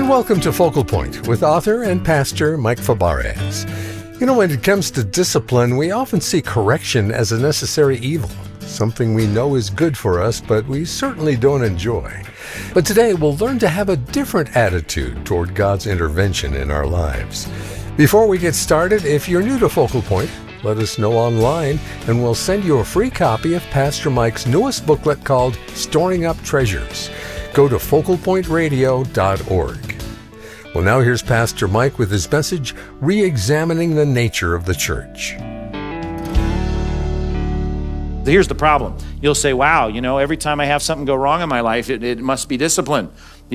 And welcome to Focal Point with author and pastor Mike Fabarez. You know, when it comes to discipline, we often see correction as a necessary evil, something we know is good for us, but we certainly don't enjoy. But today, we'll learn to have a different attitude toward God's intervention in our lives. Before we get started, if you're new to Focal Point, let us know online, and we'll send you a free copy of Pastor Mike's newest booklet called Storing Up Treasures. Go to focalpointradio.org. Well, now here's Pastor Mike with his message, Re-examining the Nature of the Church. Here's the problem. You'll say, wow, every time I have something go wrong in my life, it must be discipline.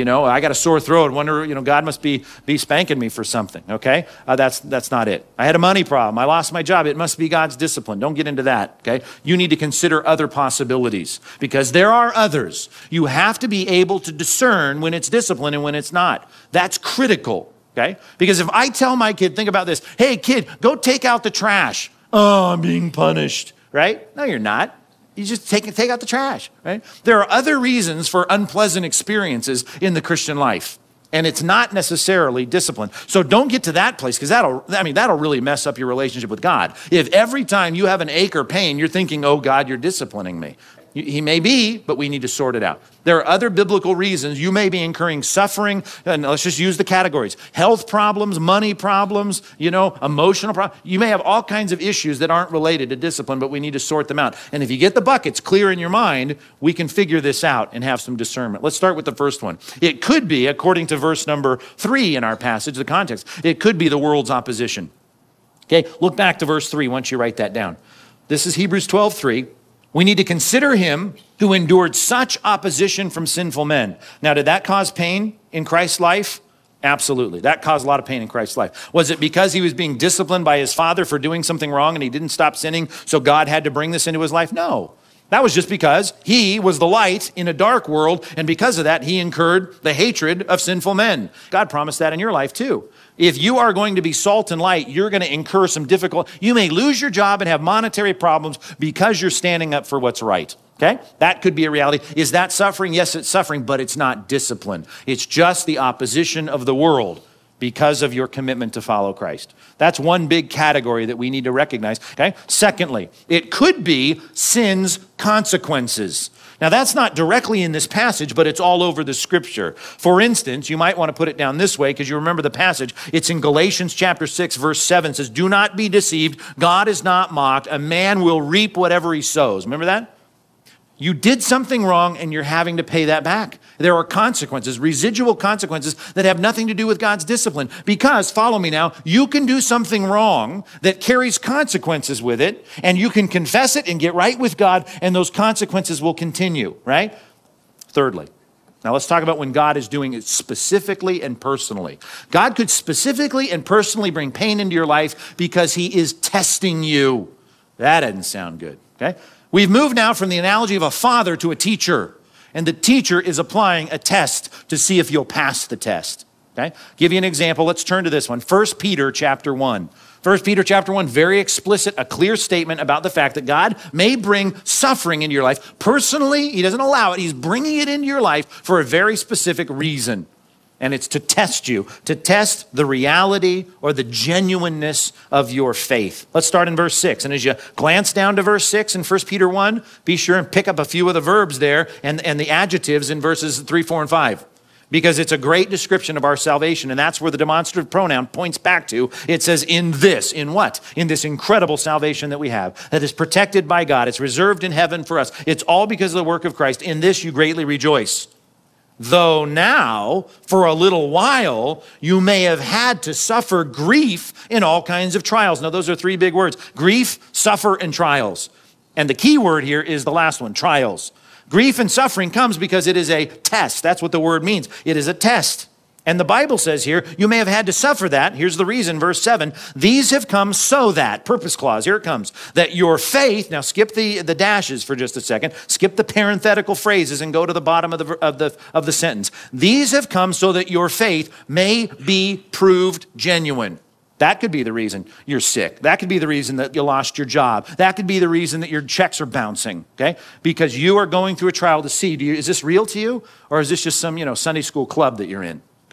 I got a sore throat. Wonder, God must be spanking me for something, okay? That's not it. I had a money problem. I lost my job. It must be God's discipline. Don't get into that, okay? You need to consider other possibilities because there are others. You have to be able to discern when it's discipline and when it's not. That's critical, okay? Because if I tell my kid, think about this, hey, kid, go take out the trash. Oh, I'm being punished, right? No, you're not. You just take out the trash, right? There are other reasons for unpleasant experiences in the Christian life, and it's not necessarily discipline. So don't get to that place because that'll really mess up your relationship with God. If every time you have an ache or pain, you're thinking, oh, God, you're disciplining me. He may be, but we need to sort it out. There are other biblical reasons you may be incurring suffering, and let's just use the categories. Health problems, money problems, emotional problems. You may have all kinds of issues that aren't related to discipline, but we need to sort them out. And if you get the buckets clear in your mind, we can figure this out and have some discernment. Let's start with the first one. It could be, according to verse number 3 in our passage, the context, it could be the world's opposition. Okay, look back to verse 3 once you write that down. This is Hebrews 12:3. We need to consider him who endured such opposition from sinful men. Now, did that cause pain in Christ's life? Absolutely. That caused a lot of pain in Christ's life. Was it because he was being disciplined by his father for doing something wrong and he didn't stop sinning, so God had to bring this into his life? No. That was just because he was the light in a dark world, and because of that, he incurred the hatred of sinful men. God promised that in your life too. If you are going to be salt and light, you're going to incur some difficult. You may lose your job and have monetary problems because you're standing up for what's right. Okay? That could be a reality. Is that suffering? Yes, it's suffering, but it's not discipline. It's just the opposition of the world because of your commitment to follow Christ. That's one big category that we need to recognize. Okay? Secondly, it could be sin's consequences. Now, that's not directly in this passage, but it's all over the scripture. For instance, you might want to put it down this way because you remember the passage. It's in Galatians chapter 6, verse 7. It says, do not be deceived. God is not mocked. A man will reap whatever he sows. Remember that? You did something wrong and you're having to pay that back. There are consequences, residual consequences that have nothing to do with God's discipline. Because, follow me now, you can do something wrong that carries consequences with it, and you can confess it and get right with God, and those consequences will continue, right? Thirdly, now let's talk about when God is doing it specifically and personally. God could specifically and personally bring pain into your life because he is testing you. That doesn't sound good, okay? We've moved now from the analogy of a father to a teacher, and the teacher is applying a test to see if you'll pass the test. Okay? Give you an example. Let's turn to this one. 1 Peter chapter 1. 1 Peter chapter 1, very explicit, a clear statement about the fact that God may bring suffering into your life. Personally, he doesn't allow it. He's bringing it into your life for a very specific reason. And it's to test you, to test the reality or the genuineness of your faith. Let's start in verse 6. And as you glance down to verse 6 in 1 Peter 1, be sure and pick up a few of the verbs there and the adjectives in verses 3, 4, and 5. Because it's a great description of our salvation, and that's where the demonstrative pronoun points back to. It says, in what? In this incredible salvation that we have, that is protected by God. It's reserved in heaven for us. It's all because of the work of Christ. In this you greatly rejoice. Though now, for a little while, you may have had to suffer grief in all kinds of trials. Now, those are three big words: grief, suffer, and trials. And the key word here is the last one, trials. Grief and suffering comes because it is a test. That's what the word means. It is a test. And the Bible says here, you may have had to suffer that. Here's the reason, verse 7. These have come so that, purpose clause, here it comes, that your faith, now skip the dashes for just a second, skip the parenthetical phrases and go to the bottom of the sentence. These have come so that your faith may be proved genuine. That could be the reason you're sick. That could be the reason that you lost your job. That could be the reason that your checks are bouncing, okay? Because you are going through a trial to see, is this real to you? Or is this just some, Sunday school club that you're in, okay?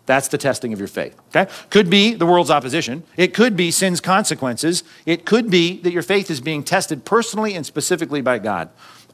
That's the testing of your faith, okay? Could be the world's opposition. It could be sin's consequences. It could be that your faith is being tested personally and specifically by God.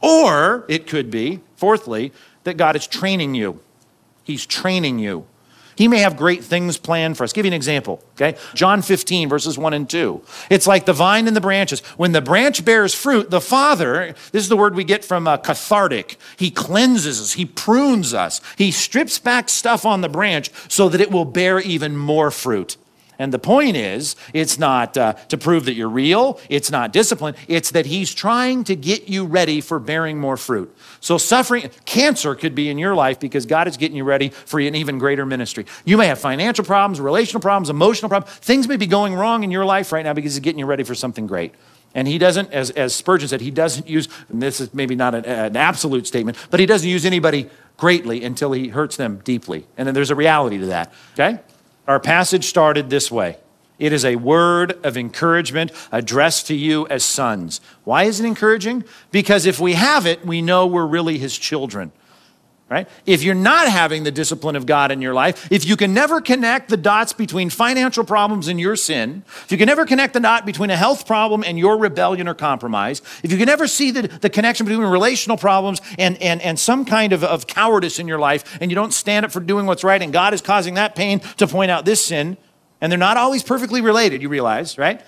Or it could be, fourthly, that God is training you. He's training you. He may have great things planned for us. I'll give you an example, okay? John 15, verses 1 and 2. It's like the vine and the branches. When the branch bears fruit, the Father, this is the word we get from cathartic. He cleanses us. He prunes us. He strips back stuff on the branch so that it will bear even more fruit. And the point is, it's not to prove that you're real. It's not discipline. It's that he's trying to get you ready for bearing more fruit. So suffering, cancer could be in your life because God is getting you ready for an even greater ministry. You may have financial problems, relational problems, emotional problems. Things may be going wrong in your life right now because he's getting you ready for something great. And he doesn't, as Spurgeon said, he doesn't use, and this is maybe not an absolute statement, but he doesn't use anybody greatly until he hurts them deeply. And then there's a reality to that, okay? Our passage started this way. It is a word of encouragement addressed to you as sons. Why is it encouraging? Because if we have it, we know we're really his children, right? If you're not having the discipline of God in your life, if you can never connect the dots between financial problems and your sin, if you can never connect the dot between a health problem and your rebellion or compromise, if you can never see the connection between relational problems and some kind of cowardice in your life, and you don't stand up for doing what's right, and God is causing that pain to point out this sin, and they're not always perfectly related, you realize, right?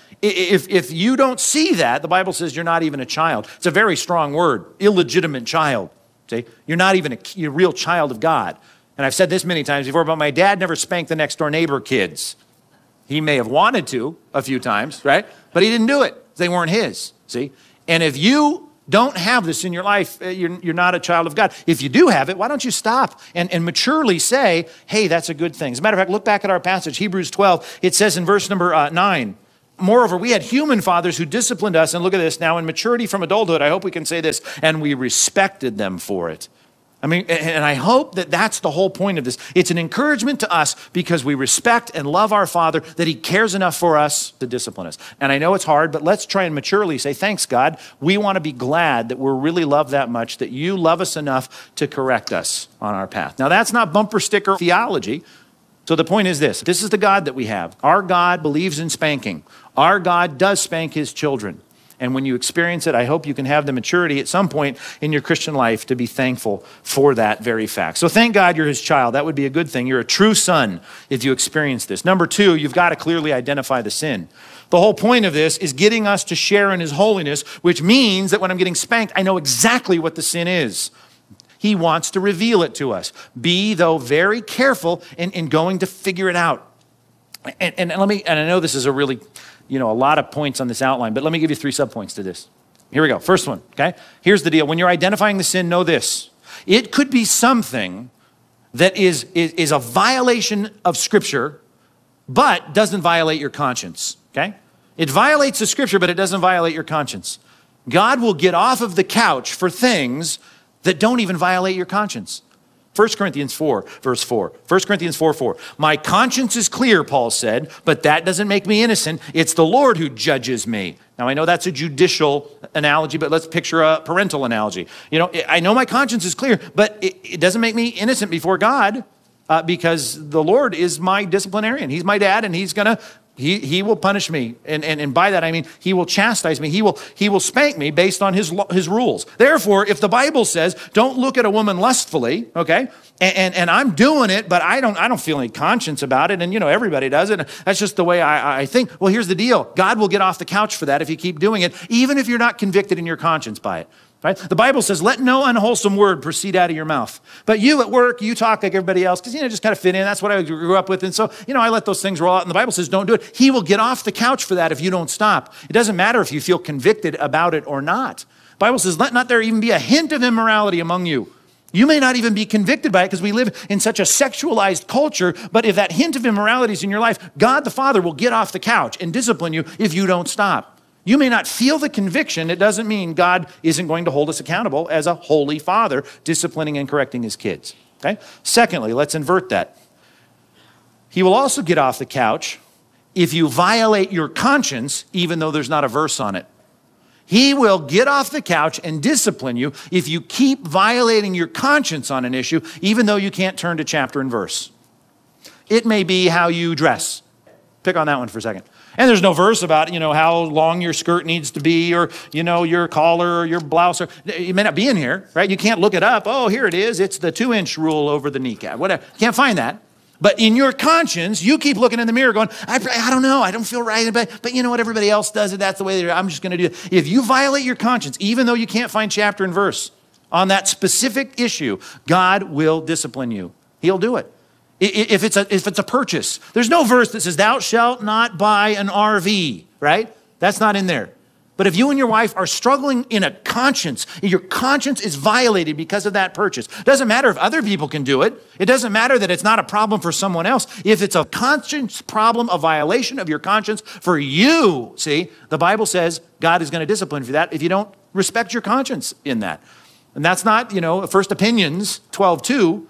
If you don't see that, the Bible says you're not even a child. It's a very strong word, illegitimate child. See? You're not even a real child of God. And I've said this many times before, but my dad never spanked the next door neighbor kids. He may have wanted to a few times, right? But he didn't do it. They weren't his, see? And if you don't have this in your life, you're not a child of God. If you do have it, why don't you stop and maturely say, hey, that's a good thing. As a matter of fact, look back at our passage, Hebrews 12. It says in verse number 9, moreover, we had human fathers who disciplined us, and look at this, now in maturity from adulthood, I hope we can say this, and we respected them for it. I mean, and I hope that that's the whole point of this. It's an encouragement to us because we respect and love our Father, that he cares enough for us to discipline us. And I know it's hard, but let's try and maturely say, thanks, God. We want to be glad that we're really loved that much, that you love us enough to correct us on our path. Now, that's not bumper sticker theology. So the point is this. This is the God that we have. Our God believes in spanking. Our God does spank his children. And when you experience it, I hope you can have the maturity at some point in your Christian life to be thankful for that very fact. So thank God you're his child. That would be a good thing. You're a true son if you experience this. Number two, you've got to clearly identify the sin. The whole point of this is getting us to share in his holiness, which means that when I'm getting spanked, I know exactly what the sin is. He wants to reveal it to us. Be, though, very careful in going to figure it out. And I know this is a really, a lot of points on this outline, but let me give you 3 subpoints to this. Here we go. First one, okay? Here's the deal. When you're identifying the sin, know this. It could be something that is a violation of Scripture, but doesn't violate your conscience, okay? It violates the Scripture, but it doesn't violate your conscience. God will get off of the couch for things that don't even violate your conscience. 1 Corinthians 4, verse 4. 1 Corinthians 4:4. My conscience is clear, Paul said, but that doesn't make me innocent. It's the Lord who judges me. Now, I know that's a judicial analogy, but let's picture a parental analogy. I know my conscience is clear, but it doesn't make me innocent before God because the Lord is my disciplinarian. He's my dad, and he will punish me. And by that, I mean, he will chastise me. He will spank me based on his rules. Therefore, if the Bible says, don't look at a woman lustfully, okay, and I'm doing it, but I don't feel any conscience about it, and everybody does it. That's just the way I think. Well, here's the deal. God will get off the couch for that if you keep doing it, even if you're not convicted in your conscience by it. Right? The Bible says, let no unwholesome word proceed out of your mouth. But you at work, you talk like everybody else because, just kind of fit in. That's what I grew up with. And so, I let those things roll out. And the Bible says, don't do it. He will get off the couch for that if you don't stop. It doesn't matter if you feel convicted about it or not. The Bible says, let not there even be a hint of immorality among you. You may not even be convicted by it because we live in such a sexualized culture. But if that hint of immorality is in your life, God the Father will get off the couch and discipline you if you don't stop. You may not feel the conviction. It doesn't mean God isn't going to hold us accountable as a holy father disciplining and correcting his kids. Okay? Secondly, let's invert that. He will also get off the couch if you violate your conscience, even though there's not a verse on it. He will get off the couch and discipline you if you keep violating your conscience on an issue, even though you can't turn to chapter and verse. It may be how you dress. Pick on that one for a second. And there's no verse about, how long your skirt needs to be, or, your collar or your blouse. It may not be in here, right? You can't look it up. Oh, here it is. It's the 2-inch rule over the kneecap. Whatever. You can't find that. But in your conscience, you keep looking in the mirror going, I don't know. I don't feel right. But you know what? Everybody else does it. That's the way they do it. I'm just going to do it. If you violate your conscience, even though you can't find chapter and verse on that specific issue, God will discipline you. He'll do it. If it's a purchase, there's no verse that says, thou shalt not buy an RV, right? That's not in there. But if you and your wife are struggling in a conscience, your conscience is violated because of that purchase. It doesn't matter if other people can do it. It doesn't matter that it's not a problem for someone else. If it's a conscience problem, a violation of your conscience for you, see, the Bible says God is going to discipline for that if you don't respect your conscience in that. And that's not, First Opinions 12:2.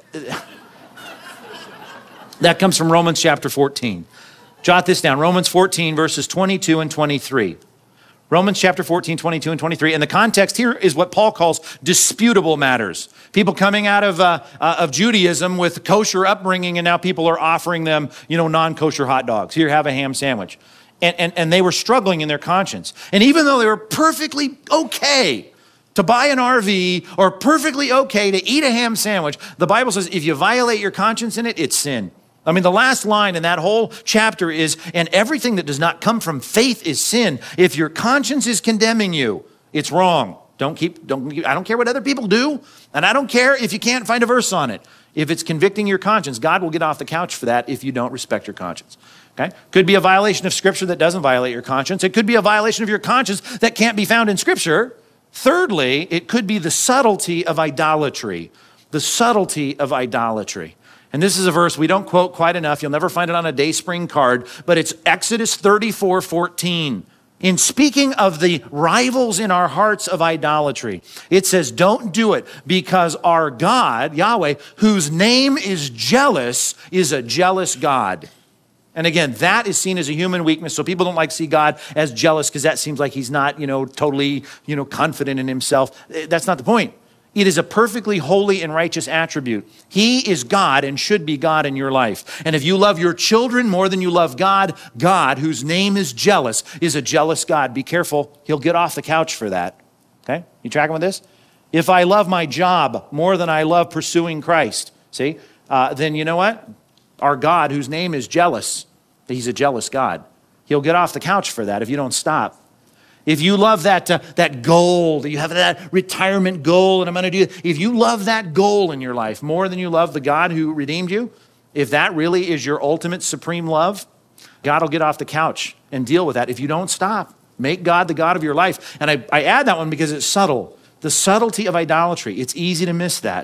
That comes from Romans chapter 14. Jot this down, Romans 14, verses 22 and 23. Romans chapter 14, 22 and 23. And the context here is what Paul calls disputable matters. People coming out of Judaism with kosher upbringing, and now people are offering them, non-kosher hot dogs. Here, have a ham sandwich. And they were struggling in their conscience. And even though they were perfectly okay to buy an RV or perfectly okay to eat a ham sandwich, the Bible says if you violate your conscience in it, it's sin. I mean, the last line in that whole chapter is, and everything that does not come from faith is sin. If your conscience is condemning you, it's wrong. I don't care what other people do, and I don't care if you can't find a verse on it. If it's convicting your conscience, God will get off the couch for that if you don't respect your conscience. Okay? Could be a violation of Scripture that doesn't violate your conscience. It could be a violation of your conscience that can't be found in Scripture. Thirdly, it could be the subtlety of idolatry. The subtlety of idolatry. And this is a verse we don't quote quite enough. You'll never find it on a Dayspring card, but it's Exodus 34:14. In speaking of the rivals in our hearts of idolatry, it says, don't do it because our God, Yahweh, whose name is jealous, is a jealous God. And again, that is seen as a human weakness. So people don't like to see God as jealous because that seems like he's not, totally, confident in himself. That's not the point. It is a perfectly holy and righteous attribute. He is God and should be God in your life. And if you love your children more than you love God, God, whose name is jealous, is a jealous God. Be careful. He'll get off the couch for that. Okay? You tracking with this? If I love my job more than I love pursuing Christ, see, then you know what? Our God, whose name is jealous, he's a jealous God. He'll get off the couch for that if you don't stop. If you love that goal, you have that retirement goal, and I'm going to do it. If you love that goal in your life more than you love the God who redeemed you, if that really is your ultimate supreme love, God will get off the couch and deal with that if you don't stop. Make God the God of your life. And I add that one because it's subtle. The subtlety of idolatry. It's easy to miss that.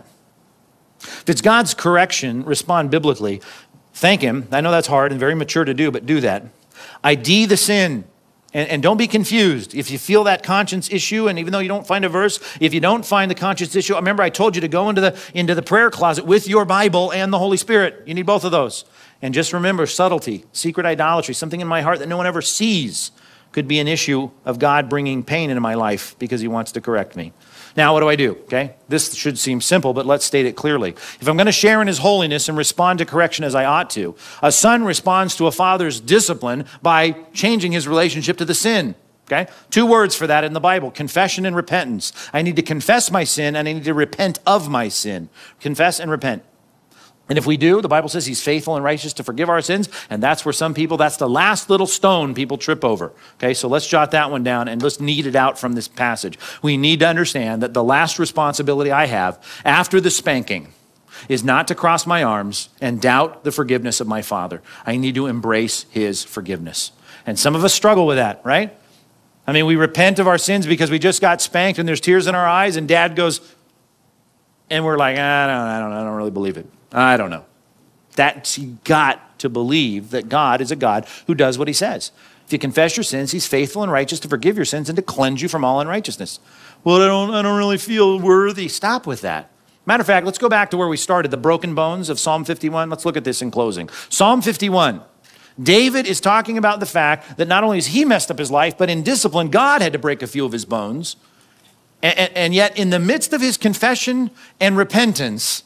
If it's God's correction, respond biblically. Thank him. I know that's hard and very mature to do, but do that. ID the sin. And don't be confused. If you feel that conscience issue, and even though you don't find a verse, if you don't find the conscience issue, remember I told you to go into the prayer closet with your Bible and the Holy Spirit. You need both of those. And just remember subtlety, secret idolatry, something in my heart that no one ever sees could be an issue of God bringing pain into my life because he wants to correct me. Now, what do I do? Okay, this should seem simple, but let's state it clearly. If I'm going to share in his holiness and respond to correction as I ought to, a son responds to a father's discipline by changing his relationship to the sin. Okay, 2 words for that in the Bible, confession and repentance. I need to confess my sin and I need to repent of my sin. Confess and repent. And if we do, the Bible says he's faithful and righteous to forgive our sins. And that's where some people, that's the last little stone people trip over. Okay, so let's jot that one down and let's knead it out from this passage. We need to understand that the last responsibility I have after the spanking is not to cross my arms and doubt the forgiveness of my Father. I need to embrace his forgiveness. And some of us struggle with that, right? I mean, we repent of our sins because we just got spanked and there's tears in our eyes and dad goes, and we're like, I don't really believe it. I don't know. That's, you got to believe that God is a God who does what he says. If you confess your sins, he's faithful and righteous to forgive your sins and to cleanse you from all unrighteousness. Well, I don't really feel worthy. Stop with that. Matter of fact, let's go back to where we started, the broken bones of Psalm 51. Let's look at this in closing. Psalm 51. David is talking about the fact that not only has he messed up his life, but in discipline, God had to break a few of his bones. And yet in the midst of his confession and repentance,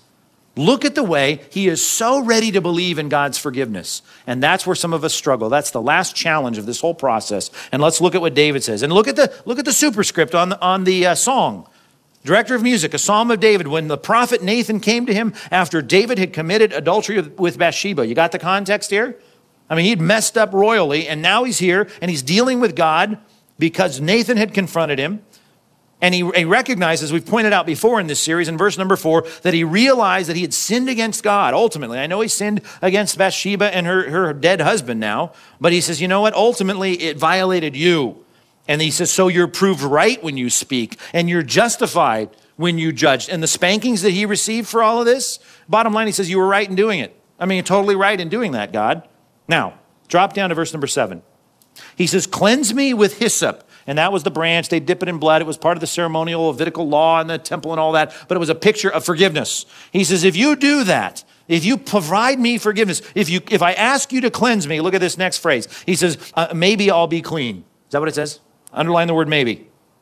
Look at the way he is so ready to believe in God's forgiveness. And that's where some of us struggle. That's the last challenge of this whole process. And let's look at what David says. And look at the superscript on the song. Director of music, a psalm of David, when the prophet Nathan came to him after David had committed adultery with Bathsheba. You got the context here? I mean, he'd messed up royally, and now he's here, and he's dealing with God because Nathan had confronted him. And he recognized, as we've pointed out before in this series, in verse number 4, that he realized that he had sinned against God. Ultimately, I know he sinned against Bathsheba and her dead husband now, but he says, you know what? Ultimately, it violated you. And he says, so you're proved right when you speak, and you're justified when you judge. And the spankings that he received for all of this, bottom line, he says, you were right in doing it. I mean, you're totally right in doing that, God. Now, drop down to verse number 7. He says, cleanse me with hyssop. And that was the branch. They dip it in blood. It was part of the ceremonial Levitical law in the temple and all that. But it was a picture of forgiveness. He says, if you do that, if you provide me forgiveness, if I ask you to cleanse me, look at this next phrase. He says, maybe I'll be clean. Is that what it says? Underline the word maybe.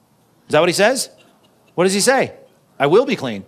Is that what he says? What does he say? I will be clean.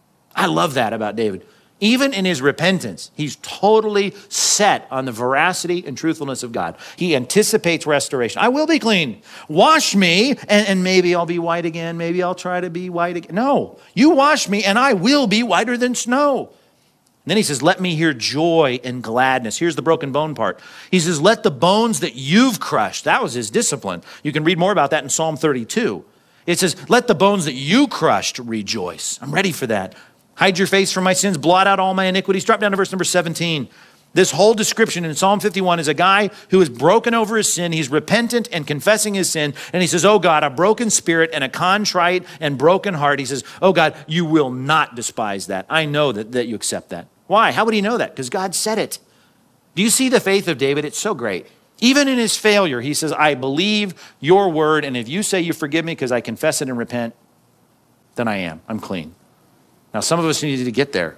I love that about David. Even in his repentance, he's totally set on the veracity and truthfulness of God. He anticipates restoration. I will be clean. Wash me, and maybe I'll be white again. Maybe I'll try to be white again. No, you wash me, and I will be whiter than snow. And then he says, let me hear joy and gladness. Here's the broken bone part. He says, let the bones that you've crushed. That was his discipline. You can read more about that in Psalm 32. It says, let the bones that you crushed rejoice. I'm ready for that. Hide your face from my sins, blot out all my iniquities. Drop down to verse number 17. This whole description in Psalm 51 is a guy who is broken over his sin. He's repentant and confessing his sin. And he says, oh God, a broken spirit and a contrite and broken heart. He says, oh God, you will not despise that. I know that you accept that. Why? How would he know that? Because God said it. Do you see the faith of David? It's so great. Even in his failure, he says, I believe your word. And if you say you forgive me because I confess it and repent, then I am. I'm clean. Now, some of us need to get there.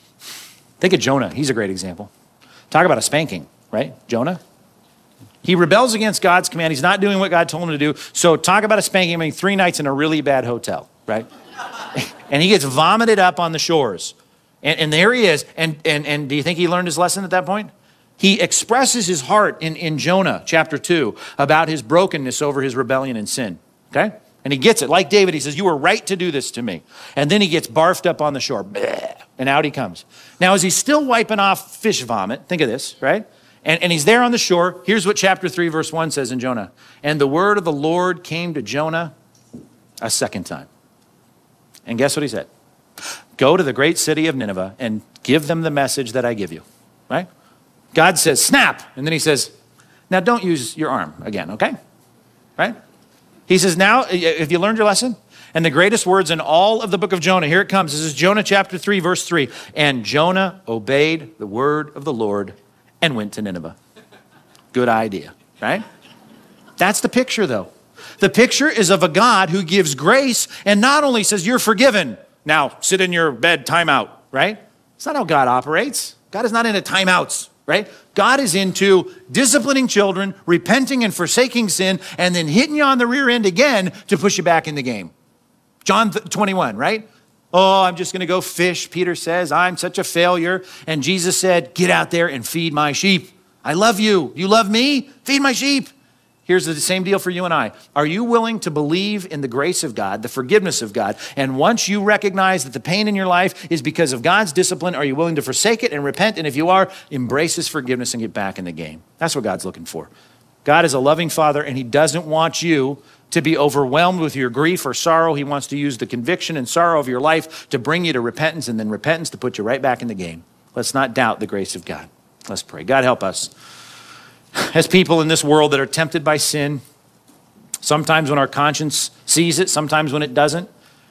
Think of Jonah. He's a great example. Talk about a spanking, right? Jonah. He rebels against God's command. He's not doing what God told him to do. So talk about a spanking. I mean, 3 nights in a really bad hotel, right? And he gets vomited up on the shores. And there he is. And do you think he learned his lesson at that point? He expresses his heart in Jonah chapter 2 about his brokenness over his rebellion and sin, okay? And he gets it. Like David, he says, you were right to do this to me. And then he gets barfed up on the shore. And out he comes. Now, as he's still wiping off fish vomit, think of this, right? And he's there on the shore. Here's what chapter 3, verse 1 says in Jonah. And the word of the Lord came to Jonah a second time. And guess what he said? Go to the great city of Nineveh and give them the message that I give you, right? God says, snap. And then he says, now don't use your arm again, okay? Right? He says, now, have you learned your lesson? And the greatest words in all of the book of Jonah, here it comes. This is Jonah chapter 3, verse 3. And Jonah obeyed the word of the Lord and went to Nineveh. Good idea, right? That's the picture, though. The picture is of a God who gives grace and not only says, you're forgiven. Now, sit in your bed, time out, right? That's not how God operates. God is not into timeouts, right? God is into disciplining children, repenting and forsaking sin, and then hitting you on the rear end again to push you back in the game. John 21, right? Oh, I'm just going to go fish, Peter says. I'm such a failure. And Jesus said, get out there and feed my sheep. I love you. You love me? Feed my sheep. Here's the same deal for you and I. Are you willing to believe in the grace of God, the forgiveness of God? And once you recognize that the pain in your life is because of God's discipline, are you willing to forsake it and repent? And if you are, embrace his forgiveness and get back in the game. That's what God's looking for. God is a loving Father, and he doesn't want you to be overwhelmed with your grief or sorrow. He wants to use the conviction and sorrow of your life to bring you to repentance, and then repentance to put you right back in the game. Let's not doubt the grace of God. Let's pray. God, help us. As people in this world that are tempted by sin, sometimes when our conscience sees it, sometimes when it doesn't.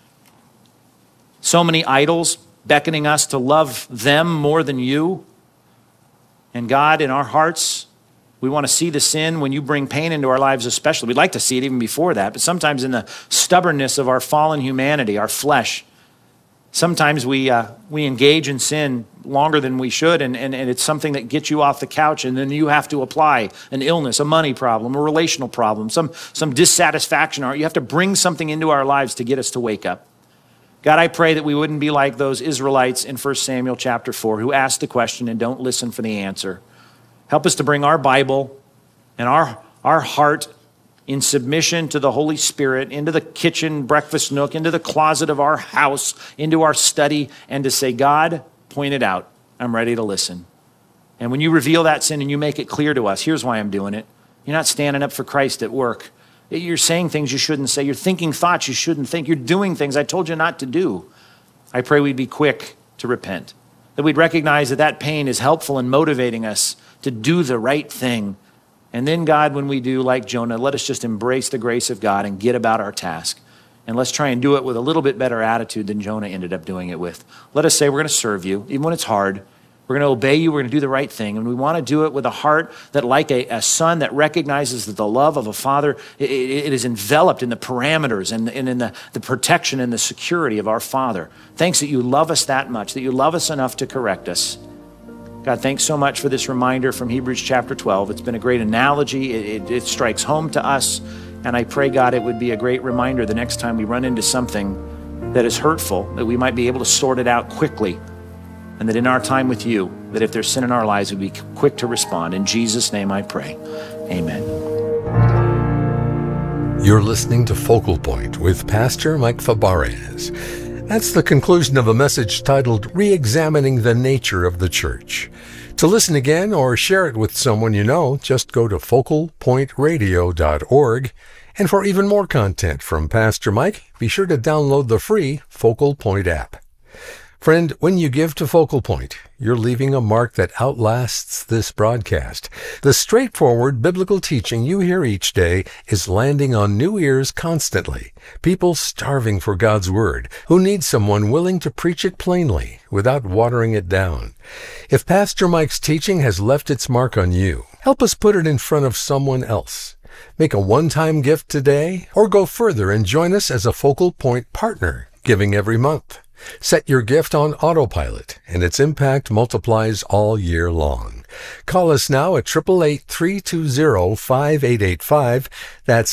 So many idols beckoning us to love them more than you. And God, in our hearts, we want to see the sin when you bring pain into our lives especially. We'd like to see it even before that, but sometimes in the stubbornness of our fallen humanity, our flesh, sometimes we engage in sin longer than we should, and it's something that gets you off the couch, and then you have to apply an illness, a money problem, a relational problem, some dissatisfaction. You have to bring something into our lives to get us to wake up. God, I pray that we wouldn't be like those Israelites in 1 Samuel chapter 4 who ask the question and don't listen for the answer. Help us to bring our Bible and our heart in submission to the Holy Spirit into the kitchen breakfast nook, into the closet of our house, into our study, and to say, God, point it out. I'm ready to listen. And when you reveal that sin and you make it clear to us, here's why I'm doing it. You're not standing up for Christ at work. You're saying things you shouldn't say. You're thinking thoughts you shouldn't think. You're doing things I told you not to do. I pray we'd be quick to repent, that we'd recognize that that pain is helpful in motivating us to do the right thing. And then, God, when we do, like Jonah, let us just embrace the grace of God and get about our task. And let's try and do it with a little bit better attitude than Jonah ended up doing it with. Let us say we're going to serve you, even when it's hard. We're going to obey you. We're going to do the right thing. And we want to do it with a heart that, like a son that recognizes that the love of a father, it is enveloped in the parameters and in the protection and the security of our Father. Thanks that you love us that much, that you love us enough to correct us. God, thanks so much for this reminder from Hebrews chapter 12. It's been a great analogy. It strikes home to us. And I pray, God, it would be a great reminder the next time we run into something that is hurtful, that we might be able to sort it out quickly. And that in our time with you, that if there's sin in our lives, we'd be quick to respond. In Jesus' name I pray. Amen. You're listening to Focal Point with Pastor Mike Fabarez. That's the conclusion of a message titled Re-examining the Nature of the Church. To listen again or share it with someone you know, just go to focalpointradio.org. And for even more content from Pastor Mike, be sure to download the free Focal Point app. Friend, when you give to Focal Point, you're leaving a mark that outlasts this broadcast. The straightforward biblical teaching you hear each day is landing on new ears constantly. People starving for God's Word, who need someone willing to preach it plainly without watering it down. If Pastor Mike's teaching has left its mark on you, help us put it in front of someone else. Make a one-time gift today, or go further and join us as a Focal Point partner, giving every month. Set your gift on autopilot, and its impact multiplies all year long. Call us now at 888-320-5885. That's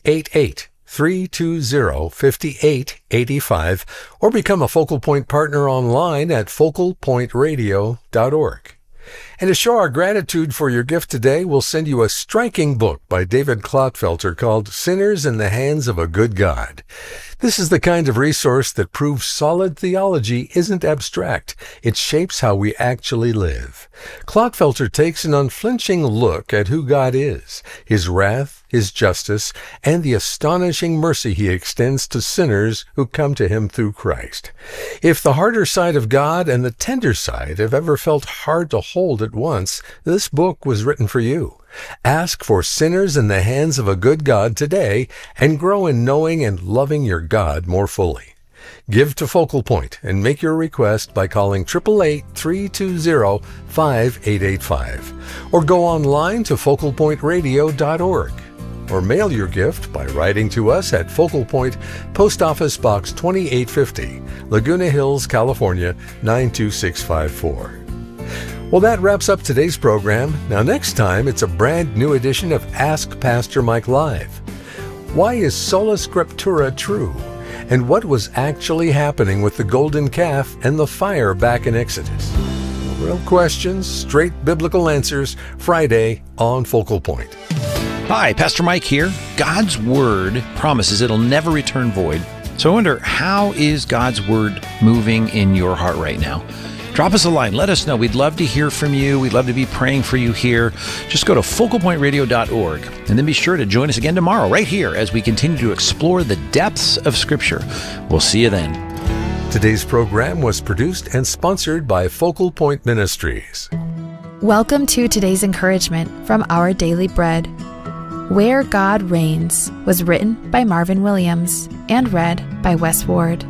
888-320-5885. Or become a Focal Point partner online at focalpointradio.org. And to show our gratitude for your gift today, we'll send you a striking book by David Clotfelter called Sinners in the Hands of a Good God. This is the kind of resource that proves solid theology isn't abstract. It shapes how we actually live. Clotfelter takes an unflinching look at who God is, His wrath, His justice, and the astonishing mercy He extends to sinners who come to Him through Christ. If the harder side of God and the tender side have ever felt hard to hold at once, this book was written for you. Ask for Sinners in the Hands of a Good God today and grow in knowing and loving your God more fully. Give to Focal Point and make your request by calling 888-320-5885 or go online to focalpointradio.org or mail your gift by writing to us at Focal Point, Post Office Box 2850, Laguna Hills, California 92654. Well, that wraps up today's program. Now, next time, it's a brand new edition of Ask Pastor Mike Live. Why is Sola Scriptura true? And what was actually happening with the golden calf and the fire back in Exodus? Real questions, straight biblical answers, Friday on Focal Point. Hi, Pastor Mike here. God's Word promises it'll never return void. So I wonder, how is God's Word moving in your heart right now? Drop us a line. Let us know. We'd love to hear from you. We'd love to be praying for you here. Just go to focalpointradio.org and then be sure to join us again tomorrow right here as we continue to explore the depths of Scripture. We'll see you then. Today's program was produced and sponsored by Focal Point Ministries. Welcome to today's encouragement from Our Daily Bread. Where God Reigns was written by Marvin Williams and read by Wes Ward.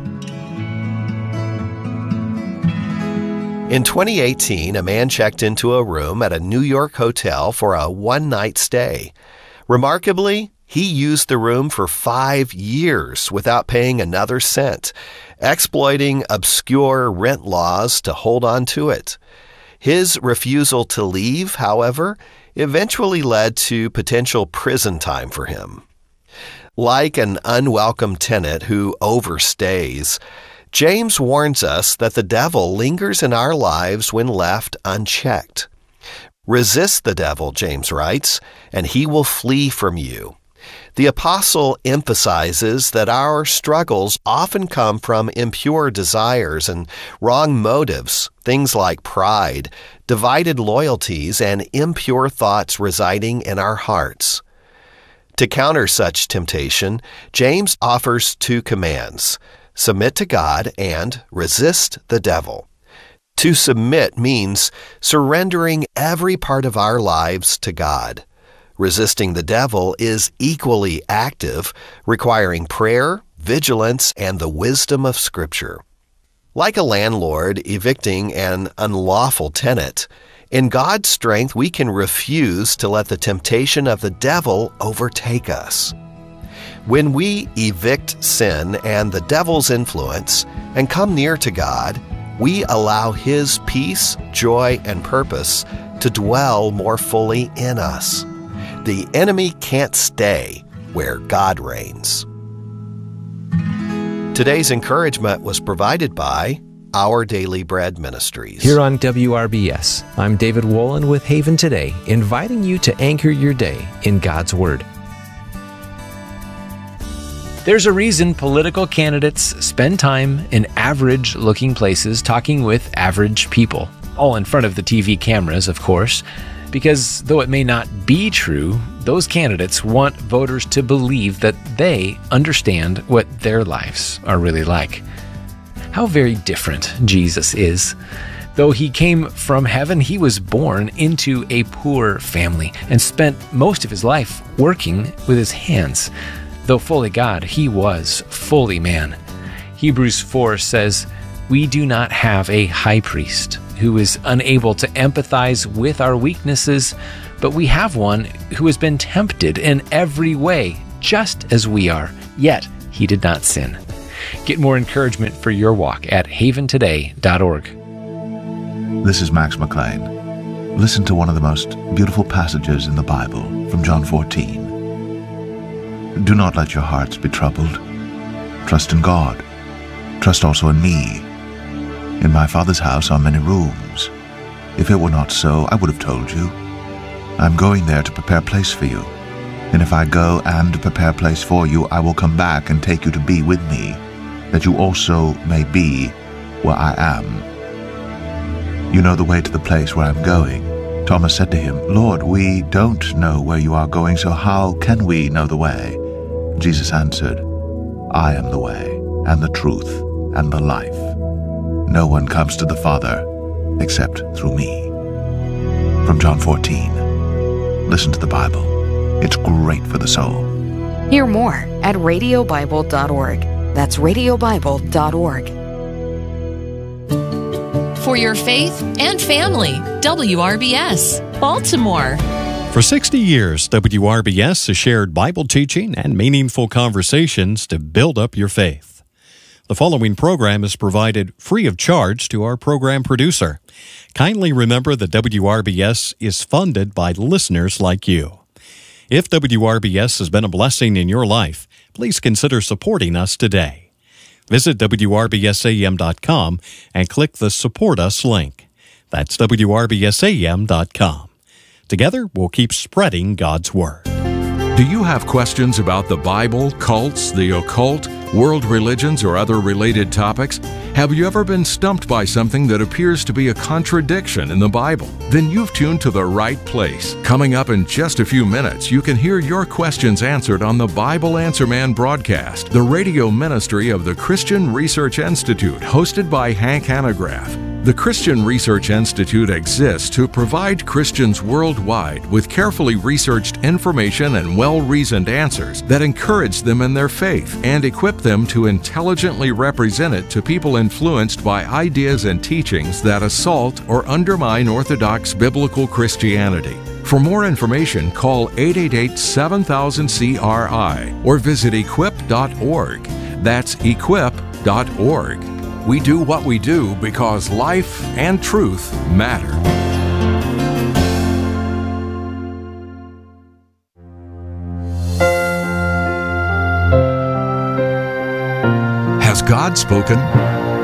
In 2018, a man checked into a room at a New York hotel for a one-night stay. Remarkably, he used the room for 5 years without paying another cent, exploiting obscure rent laws to hold on to it. His refusal to leave, however, eventually led to potential prison time for him. Like an unwelcome tenant who overstays, James warns us that the devil lingers in our lives when left unchecked. Resist the devil, James writes, and he will flee from you. The apostle emphasizes that our struggles often come from impure desires and wrong motives, things like pride, divided loyalties, and impure thoughts residing in our hearts. To counter such temptation, James offers 2 commands: submit to God and resist the devil. To submit means surrendering every part of our lives to God. Resisting the devil is equally active, requiring prayer, vigilance, and the wisdom of Scripture. Like a landlord evicting an unlawful tenant, in God's strength we can refuse to let the temptation of the devil overtake us. When we evict sin and the devil's influence and come near to God, we allow His peace, joy, and purpose to dwell more fully in us. The enemy can't stay where God reigns. Today's encouragement was provided by Our Daily Bread Ministries. Here on WRBS, I'm David Wolin with Haven Today, inviting you to anchor your day in God's Word. There's a reason political candidates spend time in average-looking places talking with average people, all in front of the TV cameras, of course, because though it may not be true, those candidates want voters to believe that they understand what their lives are really like. How very different Jesus is. Though he came from heaven, he was born into a poor family and spent most of his life working with his hands. Though fully God, he was fully man. Hebrews 4 says, "We do not have a high priest who is unable to empathize with our weaknesses, but we have one who has been tempted in every way, just as we are, yet he did not sin." Get more encouragement for your walk at haventoday.org. This is Max McLean. Listen to one of the most beautiful passages in the Bible from John 14. Do not let your hearts be troubled. Trust in God. Trust also in me. In my Father's house are many rooms. If it were not so, I would have told you. I'm going there to prepare a place for you. And if I go and prepare a place for you, I will come back and take you to be with me, that you also may be where I am. You know the way to the place where I'm going. Thomas said to him, Lord, we don't know where you are going, so how can we know the way? Jesus answered, I am the way, and the truth, and the life. No one comes to the Father except through me. From John 14. Listen to the Bible. It's great for the soul. Hear more at radiobible.org. That's radiobible.org. For your faith and family, WRBS, Baltimore. For 60 years, WRBS has shared Bible teaching and meaningful conversations to build up your faith. The following program is provided free of charge to our program producer. Kindly remember that WRBS is funded by listeners like you. If WRBS has been a blessing in your life, please consider supporting us today. Visit WRBSAM.com and click the Support Us link. That's WRBSAM.com. Together, we'll keep spreading God's Word. Do you have questions about the Bible, cults, the occult, world religions, or other related topics? Have you ever been stumped by something that appears to be a contradiction in the Bible? Then you've tuned to the right place. Coming up in just a few minutes, you can hear your questions answered on the Bible Answer Man broadcast, the radio ministry of the Christian Research Institute, hosted by Hank Hanegraaff. The Christian Research Institute exists to provide Christians worldwide with carefully researched information and well-reasoned answers that encourage them in their faith and equip them to intelligently represent it to people influenced by ideas and teachings that assault or undermine Orthodox biblical Christianity. For more information, call 888-7000-CRI or visit equip.org. That's equip.org. We do what we do because life and truth matter. Has God spoken?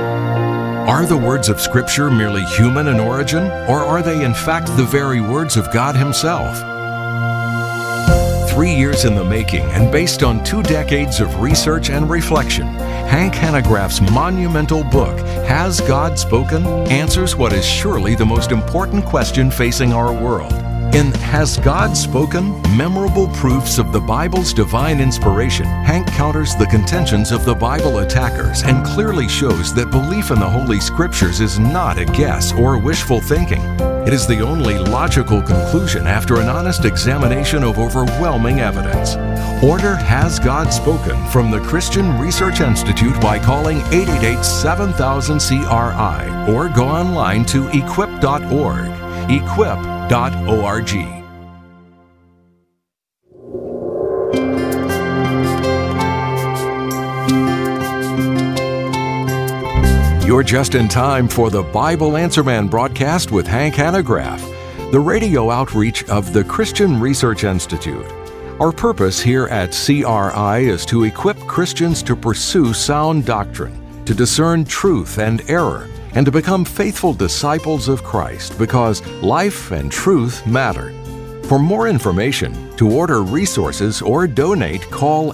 Are the words of Scripture merely human in origin, or are they in fact the very words of God Himself? 3 years in the making and based on 2 decades of research and reflection, Hank Hanegraaff's monumental book, Has God Spoken?, answers what is surely the most important question facing our world. In Has God Spoken? Memorable Proofs of the Bible's Divine Inspiration, Hank counters the contentions of the Bible attackers and clearly shows that belief in the Holy Scriptures is not a guess or wishful thinking. It is the only logical conclusion after an honest examination of overwhelming evidence. Order Has God Spoken from the Christian Research Institute by calling 888-7000-CRI or go online to equip.org. Equip.org. You're just in time for the Bible Answer Man broadcast with Hank Hanegraaff, the radio outreach of the Christian Research Institute. Our purpose here at CRI is to equip Christians to pursue sound doctrine, to discern truth and error, and to become faithful disciples of Christ, because life and truth matter. For more information, to order resources or donate, call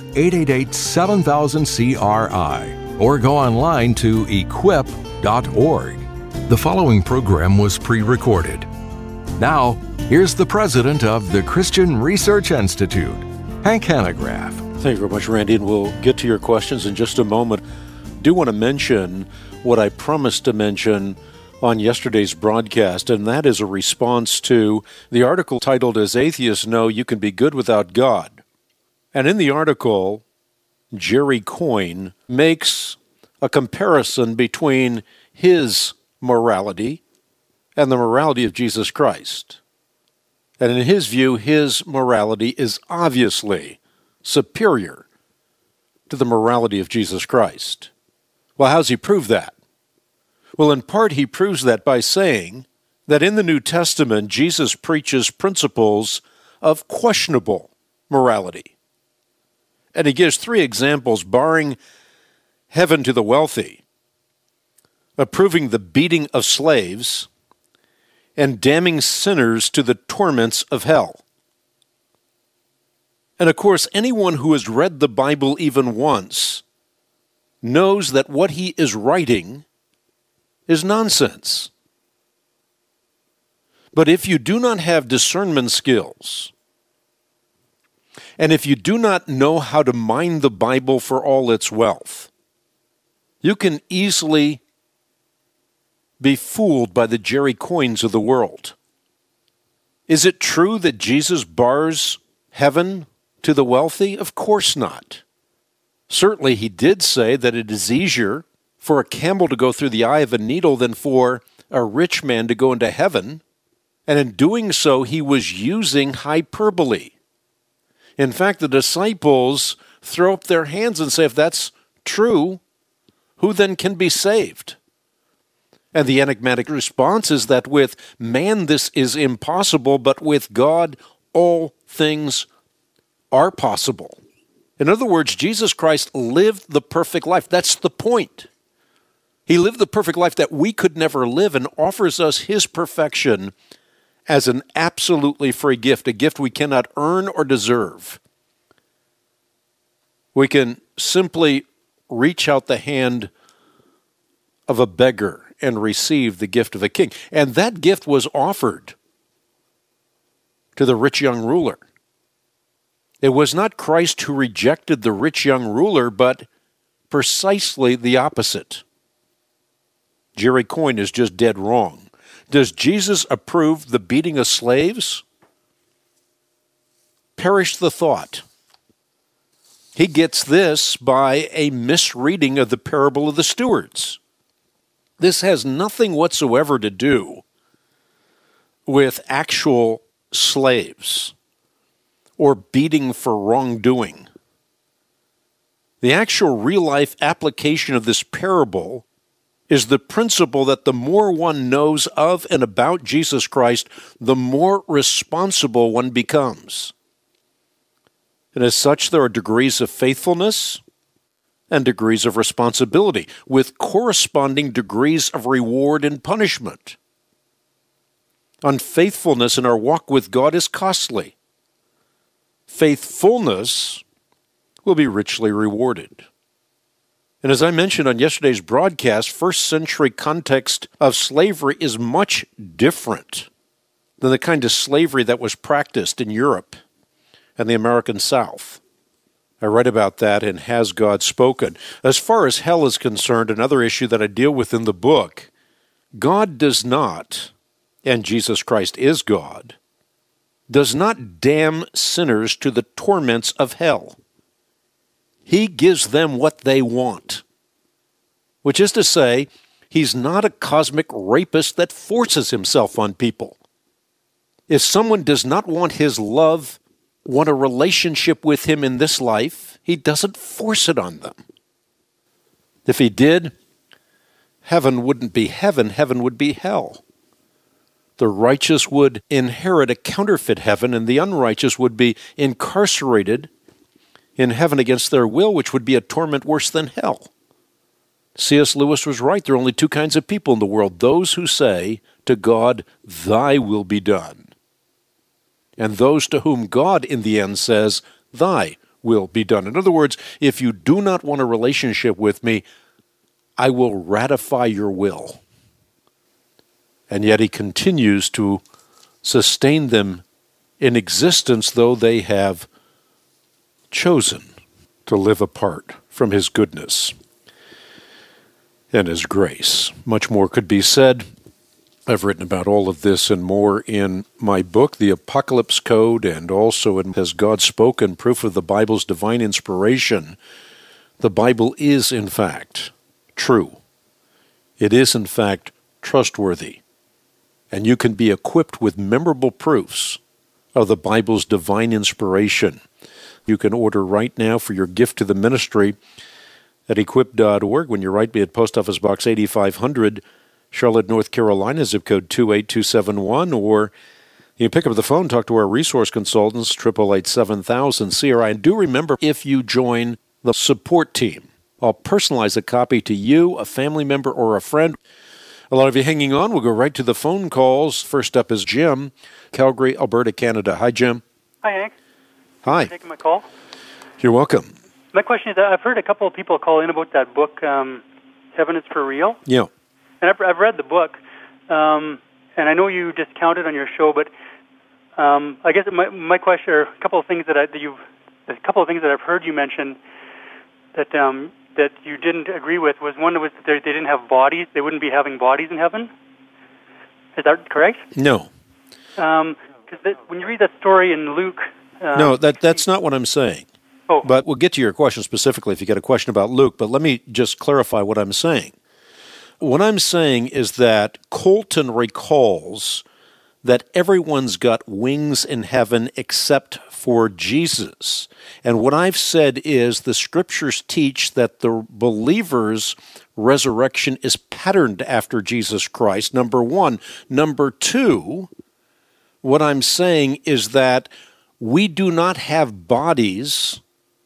888-7000-CRI or go online to equip.org. The following program was pre-recorded. Now, here's the president of the Christian Research Institute, Hank Hanegraaff. Thank you very much, Randy, and we'll get to your questions in just a moment. I do want to mention what I promised to mention on yesterday's broadcast, and that is a response to the article titled, As Atheists Know You Can Be Good Without God. And in the article, Jerry Coyne makes a comparison between his morality and the morality of Jesus Christ. And in his view, his morality is obviously superior to the morality of Jesus Christ. Well, how does he prove that? Well, in part, he proves that by saying that in the New Testament, Jesus preaches principles of questionable morality. And he gives 3 examples: barring heaven to the wealthy, approving the beating of slaves, and damning sinners to the torments of hell. And of course, anyone who has read the Bible even once knows that what he is writing is nonsense. But if you do not have discernment skills, and if you do not know how to mine the Bible for all its wealth, you can easily be fooled by the Jerry Coynes of the world. Is it true that Jesus bars heaven to the wealthy? Of course not. Certainly he did say that it is easier for a camel to go through the eye of a needle than for a rich man to go into heaven, and in doing so he was using hyperbole. In fact, the disciples throw up their hands and say, if that's true, who then can be saved? And the enigmatic response is that with man this is impossible, but with God all things are possible. In other words, Jesus Christ lived the perfect life. That's the point. He lived the perfect life that we could never live and offers us his perfection as an absolutely free gift, a gift we cannot earn or deserve. We can simply reach out the hand of a beggar and receive the gift of a king. And that gift was offered to the rich young ruler. It was not Christ who rejected the rich young ruler, but precisely the opposite. Jerry Coyne is just dead wrong. Does Jesus approve the beating of slaves? Perish the thought. He gets this by a misreading of the parable of the stewards. This has nothing whatsoever to do with actual slaves or beating for wrongdoing. The actual real-life application of this parable is the principle that the more one knows of and about Jesus Christ, the more responsible one becomes. And as such, there are degrees of faithfulness and degrees of responsibility, with corresponding degrees of reward and punishment. Unfaithfulness in our walk with God is costly. Faithfulness will be richly rewarded. And as I mentioned on yesterday's broadcast, first century context of slavery is much different than the kind of slavery that was practiced in Europe and the American South. I write about that in Has God Spoken? As far as hell is concerned, another issue that I deal with in the book, God does not, and Jesus Christ is God, does not damn sinners to the torments of hell. He gives them what they want, which is to say, he's not a cosmic rapist that forces himself on people. If someone does not want his love, want a relationship with him in this life, he doesn't force it on them. If he did, heaven wouldn't be heaven, heaven would be hell. The righteous would inherit a counterfeit heaven, and the unrighteous would be incarcerated in heaven against their will, which would be a torment worse than hell. C.S. Lewis was right. There are only two kinds of people in the world: those who say to God, "Thy will be done," and those to whom God in the end says, "Thy will be done." In other words, if you do not want a relationship with me, I will ratify your will. And yet he continues to sustain them in existence, though they have chosen to live apart from his goodness and his grace. Much more could be said. I've written about all of this and more in my book, The Apocalypse Code, and also in Has God Spoken? Proof of the Bible's Divine Inspiration. The Bible is, in fact, true. It is, in fact, trustworthy. And you can be equipped with memorable proofs of the Bible's divine inspiration. You can order right now for your gift to the ministry at equip.org. When you write me at Post Office Box 8500, Charlotte, North Carolina, zip code 28271, or you can pick up the phone, talk to our resource consultants, 888-7000 CRI. And do remember, if you join the support team, I'll personalize a copy to you, a family member, or a friend. A lot of you hanging on. We'll go right to the phone calls. First up is Jim, Calgary, Alberta, Canada. Hi, Jim. Hi, Hank. Hi. Thanks for taking my call. You're welcome. My question is, I've heard a couple of people call in about that book, Heaven is for Real. Yeah. And I've read the book, and I know you discounted on your show, but I guess my question, or a couple of things that I've heard you mention that that you didn't agree with was, one was that they didn't have bodies; they wouldn't be having bodies in heaven. Is that correct? No. Because when you read that story in Luke, no, that's not what I'm saying. Oh. But we'll get to your question specifically if you get a question about Luke. But let me just clarify what I'm saying. What I'm saying is that Colton recalls that everyone's got wings in heaven except for Jesus. And what I've said is the Scriptures teach that the believer's resurrection is patterned after Jesus Christ, number one. Number two, what I'm saying is that we do not have bodies.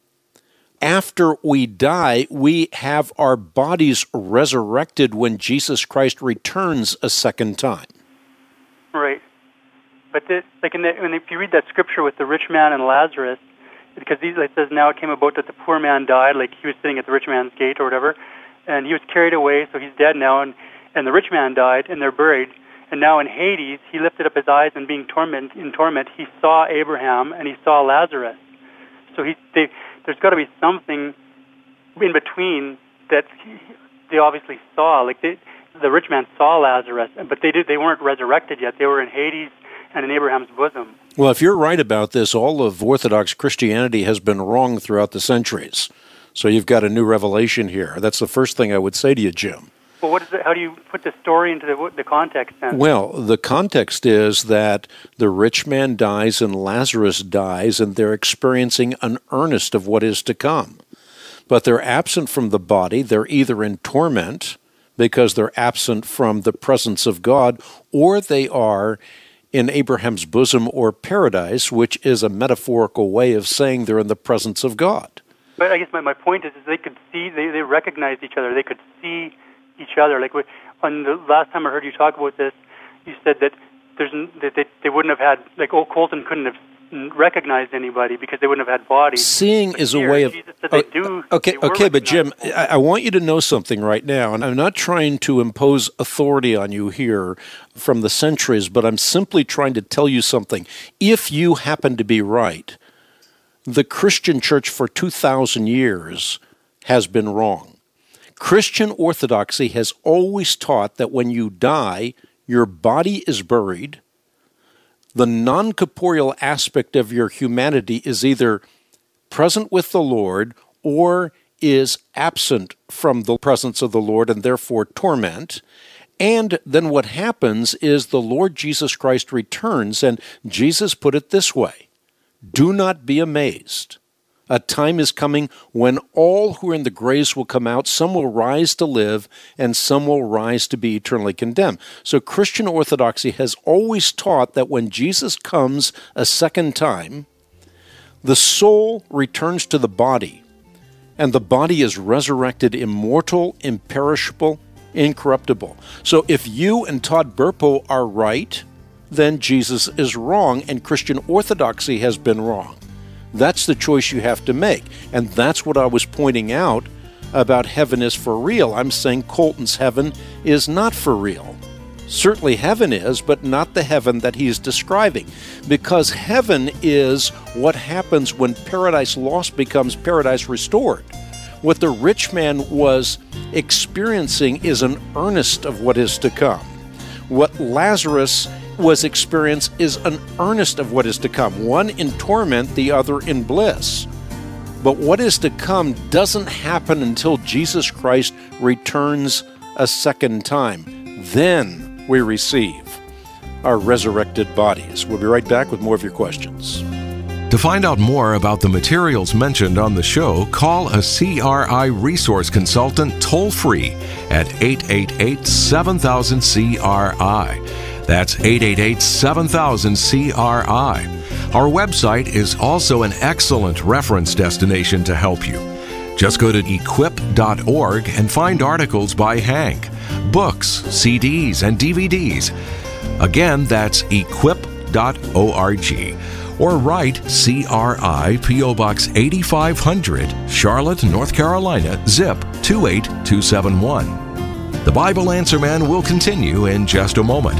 After we die, we have our bodies resurrected when Jesus Christ returns a second time. Right. But if you read that scripture with the rich man and Lazarus, because it says, now it came about that the poor man died, like he was sitting at the rich man's gate or whatever, and he was carried away, so he's dead now, and the rich man died, and they're buried. And now in Hades, he lifted up his eyes, and being in torment, he saw Abraham and he saw Lazarus. So there's got to be something in between that they obviously saw. Like the rich man saw Lazarus, but they weren't resurrected yet. They were in Hades and in Abraham's bosom. Well, if you're right about this, all of Orthodox Christianity has been wrong throughout the centuries. So you've got a new revelation here. That's the first thing I would say to you, Jim. Well, how do you put the story into the context then? Well, the context is that the rich man dies and Lazarus dies, and they're experiencing an earnest of what is to come. But they're absent from the body. They're either in torment because they're absent from the presence of God, or they are in Abraham's bosom or paradise, which is a metaphorical way of saying they're in the presence of God. But I guess my point is they could see, they recognized each other. They could see each other. Like on the last time I heard you talk about this, you said that they wouldn't have had, like, Colton couldn't have recognized anybody because they wouldn't have had bodies. Seeing is a way of... Okay, but Jim, I want you to know something right now, and I'm not trying to impose authority on you here from the centuries, but I'm simply trying to tell you something. If you happen to be right, the Christian church for 2,000 years has been wrong. Christian orthodoxy has always taught that when you die, your body is buried. The non-corporeal aspect of your humanity is either present with the Lord or is absent from the presence of the Lord and therefore torment. And then what happens is the Lord Jesus Christ returns, and Jesus put it this way: do not be amazed. A time is coming when all who are in the graves will come out. Some will rise to live, and some will rise to be eternally condemned. So Christian orthodoxy has always taught that when Jesus comes a second time, the soul returns to the body, and the body is resurrected immortal, imperishable, incorruptible. So if you and Todd Burpo are right, then Jesus is wrong, and Christian orthodoxy has been wrong. That's the choice you have to make. And that's what I was pointing out about heaven is for real. I'm saying Colton's heaven is not for real. Certainly heaven is, but not the heaven that he's describing. Because heaven is what happens when paradise lost becomes paradise restored. What the rich man was experiencing is an earnest of what is to come. What Lazarus was experienced is an earnest of what is to come, one in torment, the other in bliss. But what is to come doesn't happen until Jesus Christ returns a second time. Then we receive our resurrected bodies. We'll be right back with more of your questions. To find out more about the materials mentioned on the show, call a CRI resource consultant toll-free at 888-7000-CRI. That's 888-7000-CRI. Our website is also an excellent reference destination to help you. Just go to equip.org and find articles by Hank, books, CDs, and DVDs. Again, that's equip.org. Or write CRI P.O. Box 8500, Charlotte, North Carolina, zip 28271. The Bible Answer Man will continue in just a moment.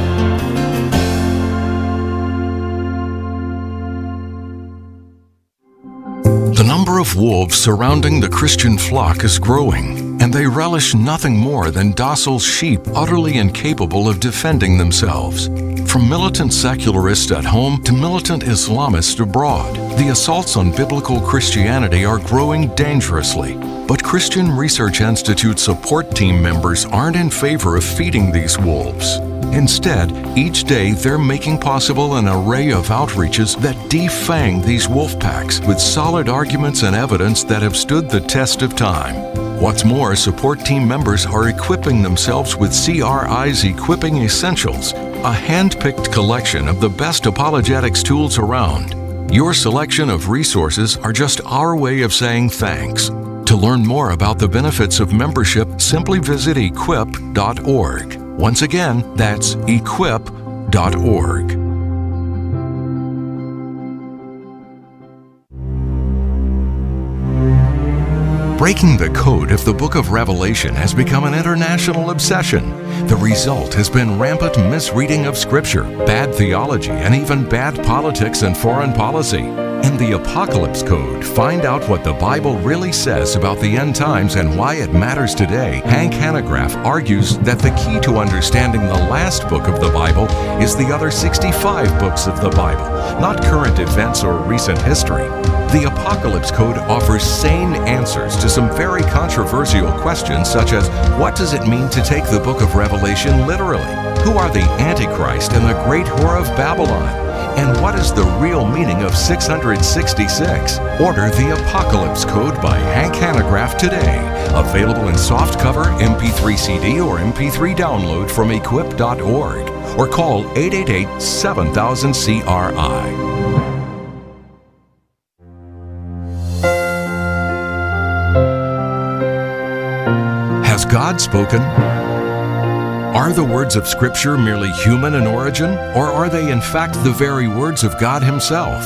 The number of wolves surrounding the Christian flock is growing, and they relish nothing more than docile sheep utterly incapable of defending themselves. From militant secularists at home to militant Islamists abroad, the assaults on biblical Christianity are growing dangerously. But Christian Research Institute support team members aren't in favor of feeding these wolves. Instead, each day they're making possible an array of outreaches that defang these wolf packs with solid arguments and evidence that have stood the test of time. What's more, support team members are equipping themselves with CRI's Equipping Essentials, a hand-picked collection of the best apologetics tools around. Your selection of resources are just our way of saying thanks. To learn more about the benefits of membership, simply visit equip.org. Once again, that's equip.org. Breaking the code of the Book of Revelation has become an international obsession. The result has been rampant misreading of Scripture, bad theology, and even bad politics and foreign policy. In the Apocalypse Code, find out what the Bible really says about the end times and why it matters today. Hank Hanegraaff argues that the key to understanding the last book of the Bible is the other 65 books of the Bible, not current events or recent history. The Apocalypse Code offers sane answers to some very controversial questions, such as, what does it mean to take the book of Revelation literally? Who are the Antichrist and the great whore of Babylon? And what is the real meaning of 666? Order the Apocalypse Code by Hank Hanegraaff today. Available in softcover, MP3 CD, or MP3 download from equip.org. Or call 888-7000-CRI. God spoken? Are the words of Scripture merely human in origin, or are they in fact the very words of God Himself?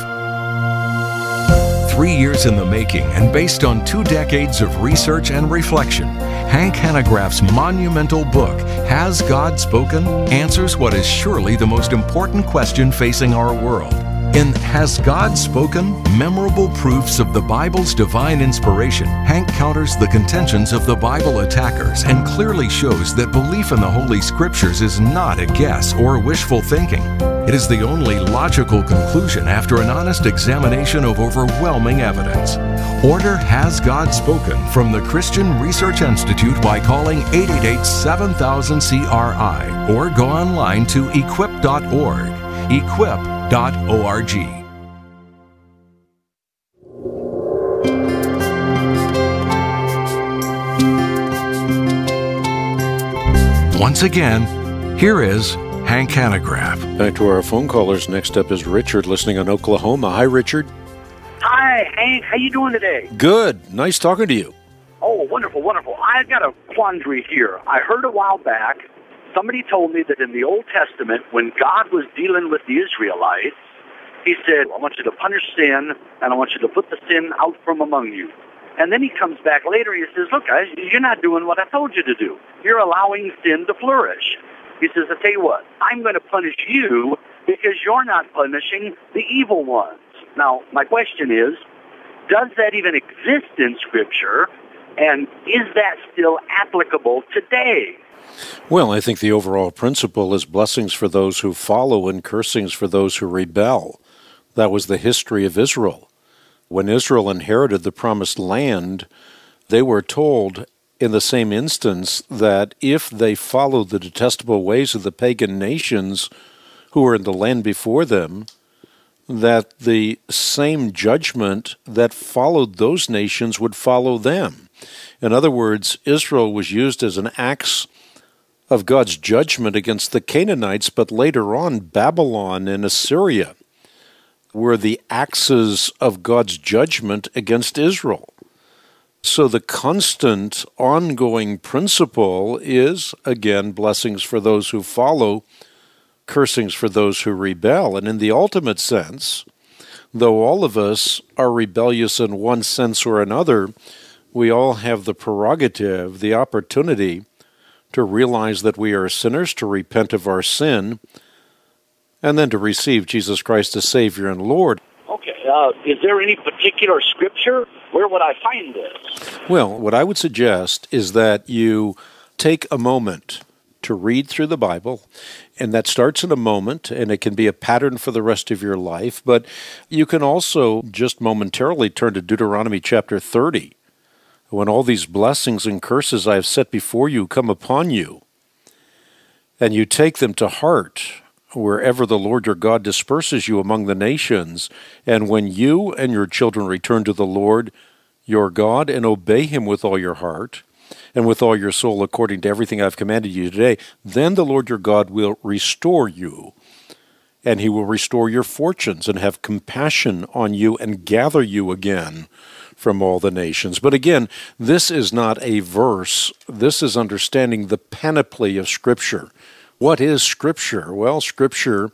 3 years in the making and based on 2 decades of research and reflection, Hank Hanegraaff's monumental book, Has God Spoken?, answers what is surely the most important question facing our world. In Has God Spoken? Memorable Proofs of the Bible's Divine Inspiration, Hank counters the contentions of the Bible attackers and clearly shows that belief in the Holy Scriptures is not a guess or wishful thinking. It is the only logical conclusion after an honest examination of overwhelming evidence. Order Has God Spoken from the Christian Research Institute by calling 888-7000-CRI or go online to equip.org. Equip.org. Once again, here is Hank Hanegraaff. Back to our phone callers. Next up is Richard, listening in Oklahoma. Hi, Richard. Hi, Hank. How you doing today? Good. Nice talking to you. Oh, wonderful, wonderful. I've got a quandary here. I heard a while back, somebody told me that in the Old Testament, when God was dealing with the Israelites, He said, I want you to punish sin, and I want you to put the sin out from among you. And then He comes back later, He says, look, guys, you're not doing what I told you to do. You're allowing sin to flourish. He says, I tell you what, I'm going to punish you because you're not punishing the evil ones. Now, my question is, does that even exist in Scripture, and is that still applicable today? Well, I think the overall principle is blessings for those who follow and cursings for those who rebel. That was the history of Israel. When Israel inherited the promised land, they were told in the same instance that if they followed the detestable ways of the pagan nations who were in the land before them, that the same judgment that followed those nations would follow them. In other words, Israel was used as an axe of God's judgment against the Canaanites, but later on, Babylon and Assyria were the axes of God's judgment against Israel. So the constant, ongoing principle is, again, blessings for those who follow, cursings for those who rebel. And in the ultimate sense, though all of us are rebellious in one sense or another, we all have the prerogative, the opportunity to realize that we are sinners, to repent of our sin, and then to receive Jesus Christ as Savior and Lord. Okay, is there any particular Scripture? Where would I find this? Well, what I would suggest is that you take a moment to read through the Bible, and that starts in a moment, and it can be a pattern for the rest of your life, but you can also just momentarily turn to Deuteronomy chapter 30. When all these blessings and curses I have set before you come upon you, and you take them to heart wherever the Lord your God disperses you among the nations, and when you and your children return to the Lord your God and obey Him with all your heart and with all your soul according to everything I've commanded you today, then the Lord your God will restore you, and He will restore your fortunes and have compassion on you and gather you again from all the nations. But again, this is not a verse. This is understanding the panoply of Scripture. What is Scripture? Well, Scripture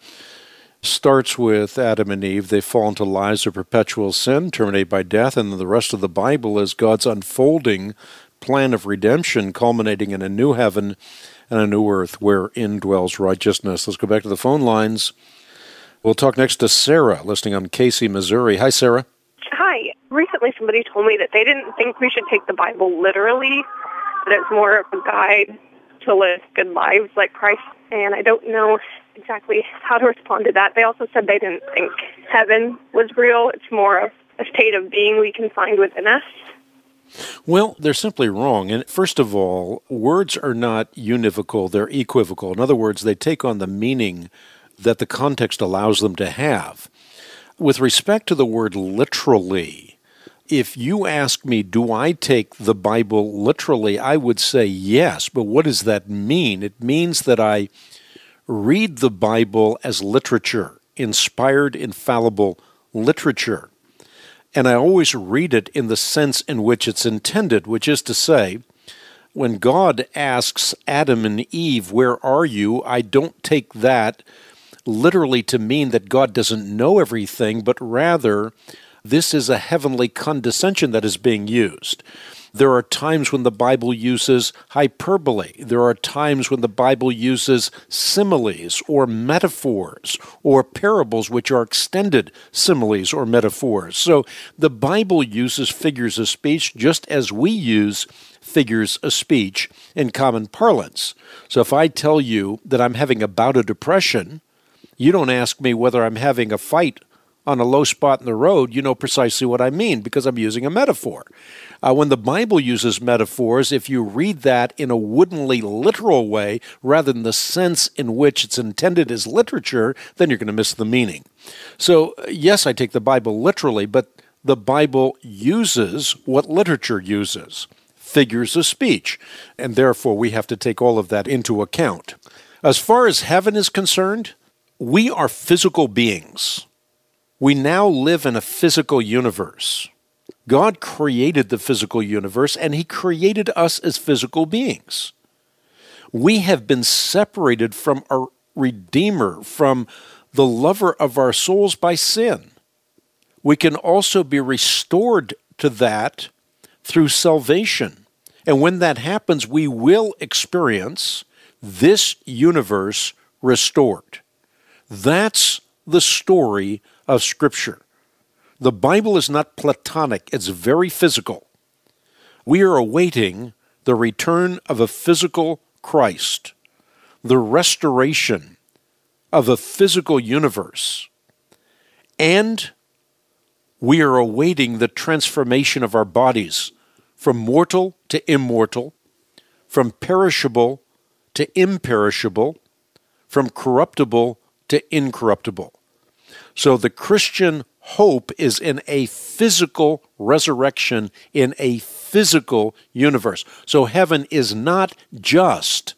starts with Adam and Eve. They fall into lives of perpetual sin, terminate by death, and then the rest of the Bible is God's unfolding plan of redemption, culminating in a new heaven and a new earth wherein dwells righteousness. Let's go back to the phone lines. We'll talk next to Sarah, listening on Casey, Missouri. Hi, Sarah. Hi. Recently somebody told me that they didn't think we should take the Bible literally, that it's more of a guide to live good lives like Christ, and I don't know exactly how to respond to that. They also said they didn't think heaven was real. It's more of a state of being we can find within us. Well, they're simply wrong. And first of all, words are not univocal, they're equivocal. In other words, they take on the meaning that the context allows them to have. With respect to the word literally, if you ask me, do I take the Bible literally, I would say yes. But what does that mean? It means that I read the Bible as literature, inspired, infallible literature. And I always read it in the sense in which it's intended, which is to say, when God asks Adam and Eve, "Where are you?" I don't take that literally to mean that God doesn't know everything, but rather this is a heavenly condescension that is being used. There are times when the Bible uses hyperbole. There are times when the Bible uses similes or metaphors or parables, which are extended similes or metaphors. So the Bible uses figures of speech just as we use figures of speech in common parlance. So if I tell you that I'm having a bout of depression, you don't ask me whether I'm having a fight on a low spot in the road. You know precisely what I mean because I'm using a metaphor. When the Bible uses metaphors, if you read that in a woodenly literal way rather than the sense in which it's intended as literature, then you're going to miss the meaning. So, yes, I take the Bible literally, but the Bible uses what literature uses, figures of speech, and therefore we have to take all of that into account. As far as heaven is concerned, we are physical beings. We now live in a physical universe. God created the physical universe, and He created us as physical beings. We have been separated from our Redeemer, from the lover of our souls by sin. We can also be restored to that through salvation. And when that happens, we will experience this universe restored. That's the story of Scripture. The Bible is not platonic, it's very physical. We are awaiting the return of a physical Christ, the restoration of a physical universe, and we are awaiting the transformation of our bodies from mortal to immortal, from perishable to imperishable, from corruptible to incorruptible. So the Christian hope is in a physical resurrection in a physical universe. So heaven is not just